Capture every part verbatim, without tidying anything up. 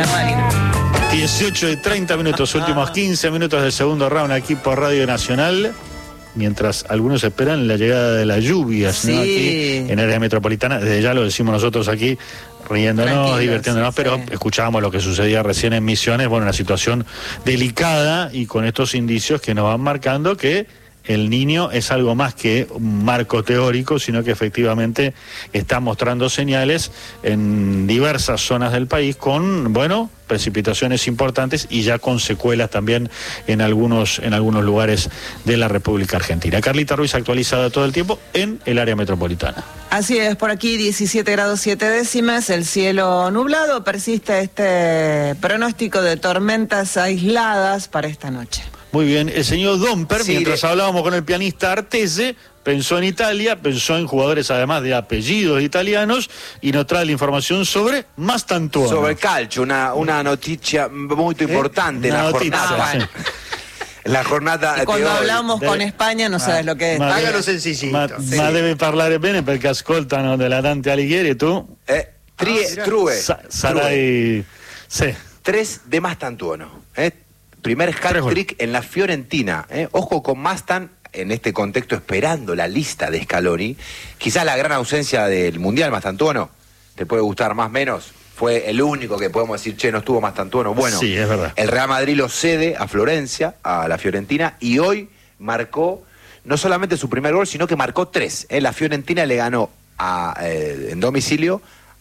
Marina. dieciocho y treinta minutos, últimos quince minutos del segundo round aquí por Radio Nacional. Mientras algunos esperan la llegada de las lluvias, sí, ¿no? Aquí en área metropolitana, desde ya lo decimos nosotros aquí, riéndonos, Tranquilos, divirtiéndonos, sí, pero sí. Escuchábamos lo que sucedía recién en Misiones, bueno, una situación delicada y con estos indicios que nos van marcando que el Niño es algo más que un marco teórico, sino que efectivamente está mostrando señales en diversas zonas del país con, bueno, precipitaciones importantes y ya con secuelas también en algunos, en algunos lugares de la República Argentina. Carlita Ruiz, actualizada todo el tiempo en el área metropolitana. Así es, por aquí diecisiete grados siete décimas, el cielo nublado, persiste este pronóstico de tormentas aisladas para esta noche. Muy bien, el señor Domper, sí, mientras de... hablábamos con el pianista Artese, pensó en Italia, pensó en jugadores además de apellidos italianos y nos trae la información sobre Mastantuono. Sobre calcio, una, una noticia muy importante, ¿Eh? la noticia, jornada. Sí. La jornada y cuando de hablamos hoy. con España no ah, sabes lo que es. Hágalo sencillito. Ma, sì. ma deve parlare bene perché ascoltano della Dante Alighieri, tu? Eh, trie, ah, true. Sa, sarai... Sí. Tres de Mastantuono, ¿eh? Primer hat-trick en la Fiorentina. ¿eh? Ojo con Mastan en este contexto esperando la lista de Scaloni. Quizás la gran ausencia del Mundial, Mastantuono, te puede gustar más o menos. Fue el único que podemos decir, che, no estuvo Mastantuono. Bueno, sí, es verdad. El Real Madrid lo cede a Florencia, a la Fiorentina, y hoy marcó no solamente su primer gol, sino que marcó tres. ¿eh? La Fiorentina le ganó a, eh, en domicilio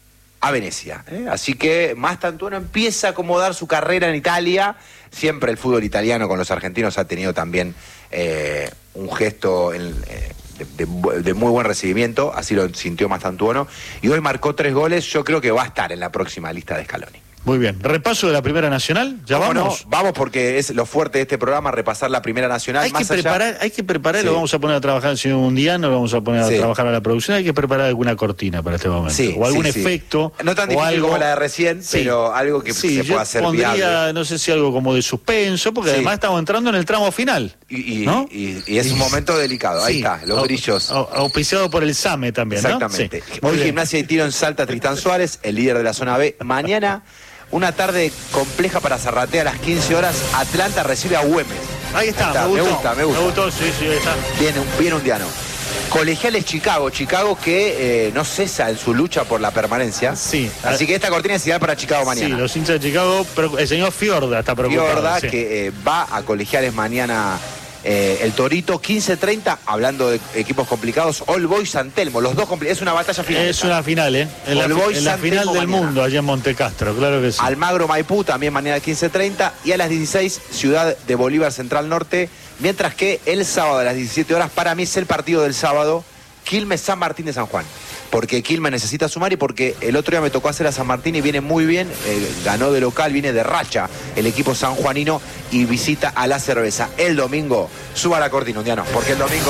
a Venecia. ¿eh? Así que Mastantuono empieza a acomodar su carrera en Italia. Siempre el fútbol italiano con los argentinos ha tenido también eh, un gesto en, eh, de, de, de muy buen recibimiento, así lo sintió Mastantuono, y hoy marcó tres goles. Yo creo que va a estar en la próxima lista de Scaloni. Muy bien, repaso de la Primera Nacional, ¿ya vamos? No, vamos porque es lo fuerte de este programa, repasar la Primera Nacional. Hay más que preparar, allá... hay que preparar, sí. Lo vamos a poner a trabajar el señor Mundiano, lo vamos a poner a sí. trabajar a la producción, hay que preparar alguna cortina para este momento, sí, o algún sí, sí. efecto. No tan difícil algo... como la de recién, sí. pero algo que sí, se pueda hacer pondría, viable. No sé si algo como de suspenso, porque sí. además estamos entrando en el tramo final. Y, y, ¿no? y, y es un momento delicado, ahí sí. está, los brillos. Auspiciado por el SAME también, exactamente. ¿no? Sí. Hoy Gimnasia y Tiro en Salta, Tristán Suárez, el líder de la zona B. Mañana... Una tarde compleja para Zarratea a las quince horas. Atlanta recibe a Güemes. Ahí está, está. Me, me gustó, gusta, me gusta. Me gustó, sí, sí, ahí está. Viene, viene un diano. Colegiales Chicago, Chicago que eh, no cesa en su lucha por la permanencia. Sí. Así que esta cortina es ideal para Chicago mañana. Sí, los hinchas de Chicago, pero el señor Fiorda está preocupado. Fiorda, sí. que eh, va a Colegiales mañana. Eh, el Torito, quince treinta, hablando de equipos complicados, All Boys San Telmo, los dos complicados, es una batalla final. Es una final, ¿eh? En la, en la final del mañana. Mundo, allá en Montecastro, claro que sí. Almagro Maipú, también mañana quince treinta, y a las dieciséis, Ciudad de Bolívar Central Norte, mientras que el sábado a las diecisiete horas, para mí es el partido del sábado, Quilmes San Martín de San Juan. Porque Quilmes necesita sumar y porque el otro día me tocó hacer a San Martín y viene muy bien, eh, ganó de local, viene de racha el equipo sanjuanino y visita a La Cerveza. El domingo, suba la cortina, un día no, porque el domingo...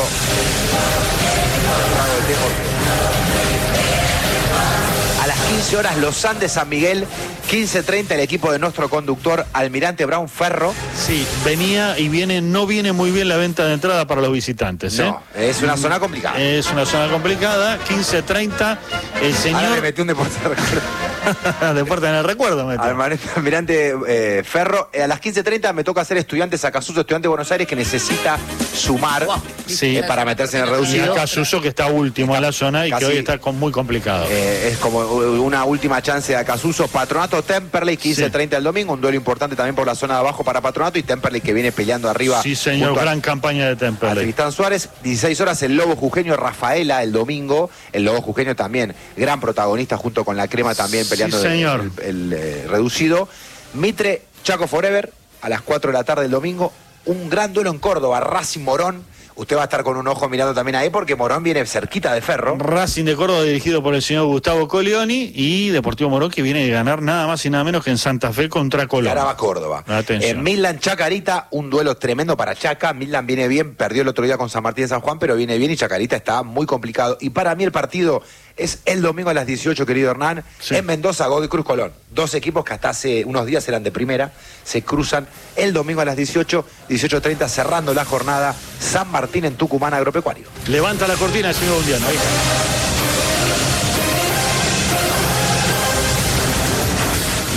A las quince horas, Los Andes San Miguel, quince treinta el equipo de nuestro conductor Almirante Brown Ferro. Sí, venía y viene, no viene muy bien la venta de entrada para los visitantes. ¿eh? No, es una zona complicada. Es una zona complicada, quince treinta, el señor... Ahora le metió un deporte de recuerdo. Deporte en el recuerdo, metió. Almirante eh, Ferro, eh, a las quince treinta me toca hacer Estudiantes Acasuso, Estudiante de Buenos Aires, que necesita sumar wow. sí. eh, para meterse en el reducido. Y Acasuso, que está último en la zona y casi, que hoy está con, muy complicado. Eh, es como una última chance de Acasuso. Patronato Temperley, quince treinta sí. el domingo, un duelo importante también por la zona de abajo para Patronato y Temperley que viene peleando arriba. Sí, señor, gran a, campaña de Temperley. Tristán Suárez, dieciséis horas, el Lobo Jujeño Rafaela el domingo. El Lobo Jujeño también, gran protagonista junto con la Crema también peleando sí, señor. el, el, el eh, reducido. Mitre, Chaco Forever, a las cuatro de la tarde el domingo. Un gran duelo en Córdoba, Racing Morón. Usted va a estar con un ojo mirando también ahí porque Morón viene cerquita de Ferro. Racing de Córdoba dirigido por el señor Gustavo Colioni y Deportivo Morón que viene de ganar nada más y nada menos que en Santa Fe contra Colón. Ahora va Córdoba. Atención. En Midland Chacarita, un duelo tremendo para Chaca. Midland viene bien, perdió el otro día con San Martín de San Juan, pero viene bien y Chacarita está muy complicado. Y para mí el partido es el domingo a las dieciocho, querido Hernán, sí. en Mendoza, Godoy Cruz Colón. Dos equipos que hasta hace unos días eran de primera, se cruzan el domingo a las dieciocho, dieciocho treinta, cerrando la jornada, San Martín en Tucumán Agropecuario. Levanta la cortina el señor Bundiano, ahí está.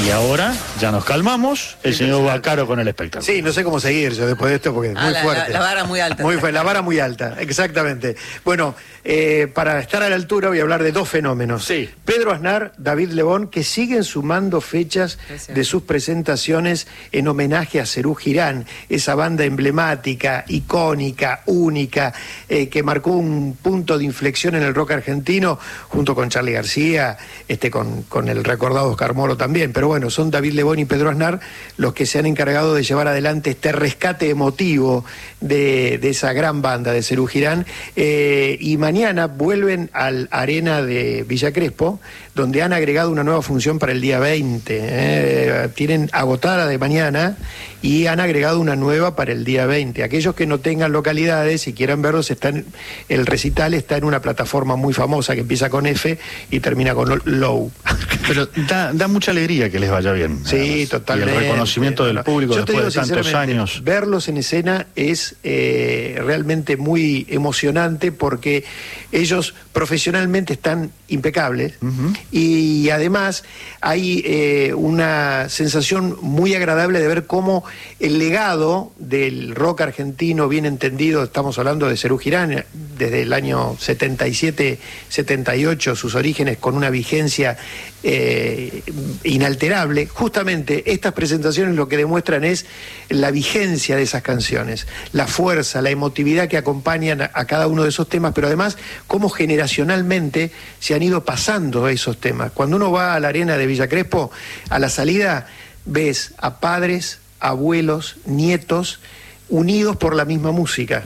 Y ahora ya nos calmamos, el señor Bacaro con el espectáculo. Sí, no sé cómo seguir yo después de esto porque es ah, muy la, fuerte. La, la vara muy alta. Muy, la vara muy alta, exactamente. Bueno, eh, para estar a la altura voy a hablar de dos fenómenos. Sí. Pedro Aznar, David Lebón, que siguen sumando fechas de sus presentaciones en homenaje a Serú Girán, esa banda emblemática, icónica, única, eh, que marcó un punto de inflexión en el rock argentino, junto con Charly García, este, con, con el recordado Oscar Moro también. Pero bueno, son David Lebón y Pedro Aznar los que se han encargado de llevar adelante este rescate emotivo de, de esa gran banda de Serú Girán, eh, y mañana vuelven al Arena de Villa Crespo, donde han agregado una nueva función para el día veinte. Eh, tienen agotada de mañana y han agregado una nueva para el día veinte. Aquellos que no tengan localidades y quieran verlos, están, el recital está en una plataforma muy famosa que empieza con F y termina con Low. Pero da, da mucha alegría que les vaya bien. Sí, además. totalmente. Y el reconocimiento del público Yo te después digo, de tantos años. Verlos en escena es eh, realmente muy emocionante porque ellos profesionalmente están impecables. Uh-huh. Y además hay eh, una sensación muy agradable de ver cómo el legado del rock argentino bien entendido, estamos hablando de Serú Girán, desde el año setenta y siete, setenta y ocho, sus orígenes con una vigencia eh, inalterable. Justamente estas presentaciones lo que demuestran es la vigencia de esas canciones, la fuerza, la emotividad que acompañan a, a cada uno de esos temas, pero además cómo generacionalmente se han ido pasando esos temas. Cuando uno va a la arena de Villa Crespo, a la salida ves a padres, abuelos, nietos, unidos por la misma música.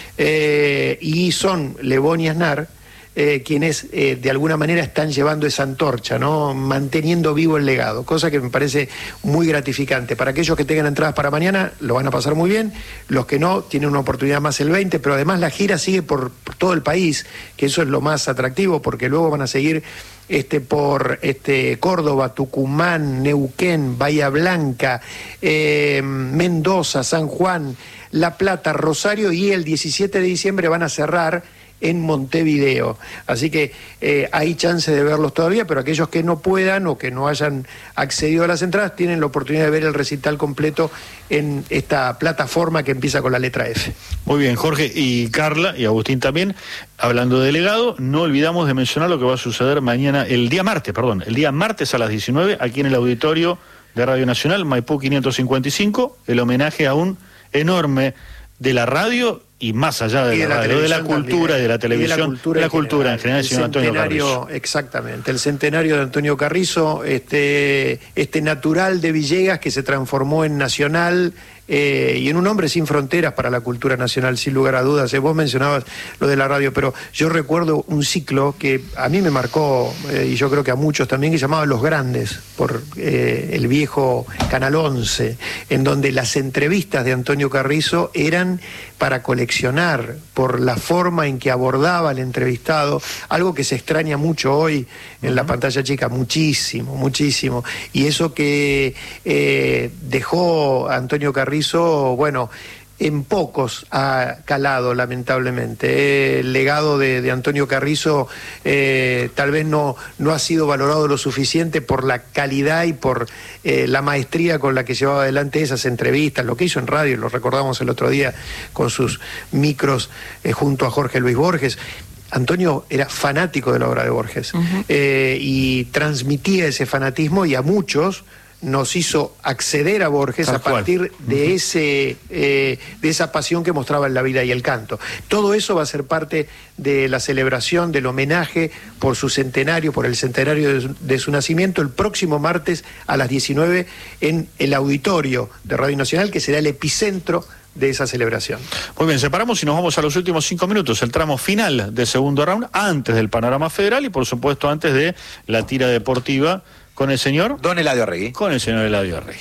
Eh, y son Lebón y Aznar eh, quienes eh, de alguna manera están llevando esa antorcha, ¿no? Manteniendo vivo el legado, cosa que me parece muy gratificante. Para aquellos que tengan entradas para mañana, lo van a pasar muy bien. Los que no, tienen una oportunidad más el veinte, pero además la gira sigue por, por todo el país, que eso es lo más atractivo, porque luego van a seguir Este, por este, Córdoba, Tucumán, Neuquén, Bahía Blanca, eh, Mendoza, San Juan, La Plata, Rosario, y el diecisiete de diciembre van a cerrar en Montevideo. Así que eh, hay chance de verlos todavía, pero aquellos que no puedan o que no hayan accedido a las entradas tienen la oportunidad de ver el recital completo en esta plataforma que empieza con la letra F. Muy bien, Jorge y Carla y Agustín también. Hablando de legado, no olvidamos de mencionar lo que va a suceder mañana, el día martes, perdón, el día martes a las diecinueve, aquí en el auditorio de Radio Nacional, Maipú quinientos cincuenta y cinco, el homenaje a un enorme de la radio y más allá de, de la, la radio, de la cultura y de la televisión, de la cultura, de la cultura en general, el señor Antonio Carrizo. Exactamente, el centenario de Antonio Carrizo, este, este natural de Villegas que se transformó en nacional, eh, y en un hombre sin fronteras para la cultura nacional, sin lugar a dudas. Eh, vos mencionabas lo de la radio, pero yo recuerdo un ciclo que a mí me marcó, eh, y yo creo que a muchos también, que llamaba Los Grandes, por eh, el viejo Canal once, en donde las entrevistas de Antonio Carrizo eran para coleccionar, por la forma en que abordaba el entrevistado, algo que se extraña mucho hoy en uh-huh. la pantalla chica, muchísimo, muchísimo. Y eso que eh, dejó Antonio Carrizo, bueno, en pocos ha calado, lamentablemente. El legado de, de Antonio Carrizo eh, tal vez no, no ha sido valorado lo suficiente por la calidad y por eh, la maestría con la que llevaba adelante esas entrevistas, lo que hizo en radio, lo recordamos el otro día con sus micros eh, junto a Jorge Luis Borges. Antonio era fanático de la obra de Borges, uh-huh. eh, y transmitía ese fanatismo, y a muchos nos hizo acceder a Borges Tal a partir cual. de uh-huh. ese eh, de esa pasión que mostraba en la vida y el canto. Todo eso va a ser parte de la celebración, del homenaje por su centenario, por el centenario de su, de su nacimiento, el próximo martes a las diecinueve en el auditorio de Radio Nacional, que será el epicentro de esa celebración. Muy bien, separamos y nos vamos a los últimos cinco minutos, el tramo final del segundo round, antes del panorama federal y por supuesto antes de la tira deportiva con el señor Don Eladio Arregui. Con el señor Eladio Arregui.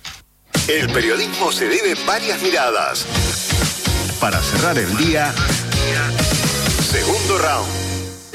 El periodismo se debe varias miradas. Para cerrar el día, segundo round.